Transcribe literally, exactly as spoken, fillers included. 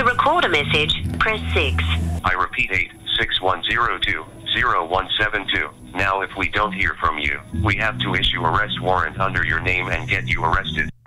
record a message, press six. I repeat eight six one zero two zero one seven two. Now if we don't hear from you, we have to issue arrest warrant under your name and get you arrested.